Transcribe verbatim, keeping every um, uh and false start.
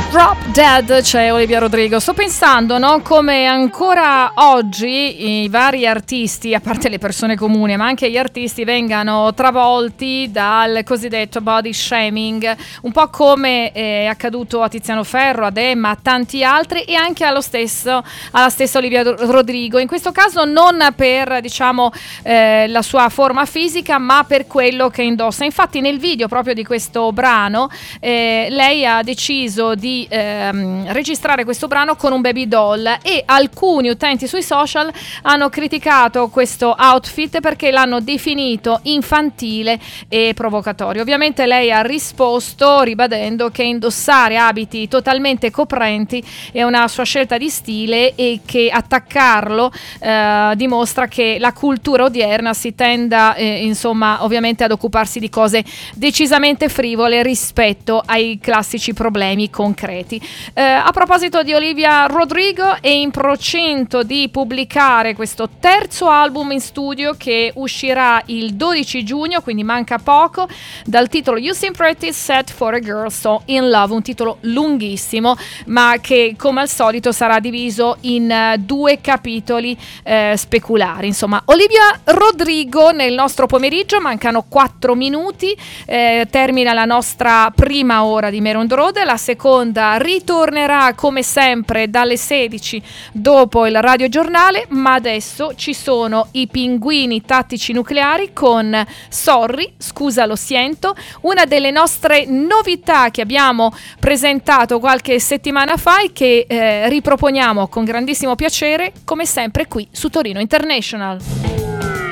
Drop Dead, c'è Olivia Rodrigo. Sto pensando, no, come ancora oggi i vari artisti, a parte le persone comuni, ma anche gli artisti, vengano travolti dal cosiddetto body shaming, un po' come è accaduto a Tiziano Ferro, ad Emma, a tanti altri, e anche allo stesso, alla stessa Olivia Rodrigo. In questo caso non per, diciamo, eh, la sua forma fisica, ma per quello che indossa. Infatti nel video proprio di questo brano eh, lei ha deciso di Ehm, registrare questo brano con un baby doll, e alcuni utenti sui social hanno criticato questo outfit perché l'hanno definito infantile e provocatorio. Ovviamente lei ha risposto ribadendo che indossare abiti totalmente coprenti è una sua scelta di stile e che attaccarlo eh, dimostra che la cultura odierna si tenda eh, insomma ovviamente ad occuparsi di cose decisamente frivole rispetto ai classici problemi concreti. Eh, a proposito di Olivia Rodrigo, è in procinto di pubblicare questo terzo album in studio che uscirà il dodici giugno, quindi manca poco, dal titolo You Seem Pretty, Set for a Girl So in Love, un titolo lunghissimo ma che come al solito sarà diviso in uh, due capitoli uh, speculari. Insomma, Olivia Rodrigo nel nostro pomeriggio, mancano quattro minuti, eh, termina la nostra prima ora di Maryland Road, la seconda ritornerà come sempre dalle sedici dopo il radiogiornale, ma adesso ci sono i Pinguini Tattici Nucleari con Sorry, scusa lo siento, una delle nostre novità che abbiamo presentato qualche settimana fa e che eh, riproponiamo con grandissimo piacere come sempre qui su Torino International.